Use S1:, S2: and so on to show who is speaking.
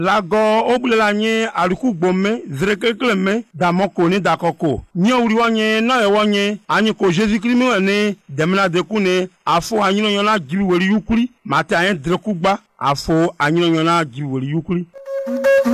S1: Lago oblela nye aliku gbome zrekekleme damoko ni dakoko nye uriwanye na ewanye anyi ko Jésus Christ ne demna dekune afo anyino yona jibi wori yukuri mate ayen drekugba afo anyino yona jibi wori yukuri